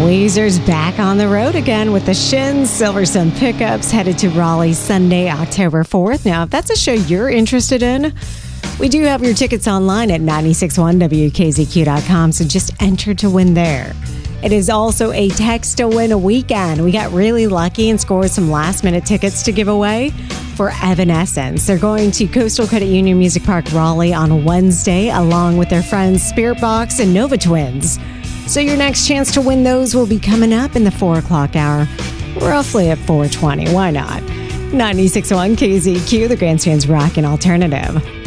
Weezer's back on the road again with the Shins. Silverstone Pickups headed to Raleigh Sunday, October 4th. Now, if that's a show you're interested in, we do have your tickets online at 961wkzq.com, so just enter to win there. It is also a text to win a weekend. We got really lucky and scored some last-minute tickets to give away for Evanescence. They're going to Coastal Credit Union Music Park Raleigh on Wednesday, along with their friends Spirit Box and Nova Twins. So your next chance to win those will be coming up in the 4 o'clock hour, roughly at 4:20. Why not? 96.1 KZQ, the Grandstand's Rockin' Alternative.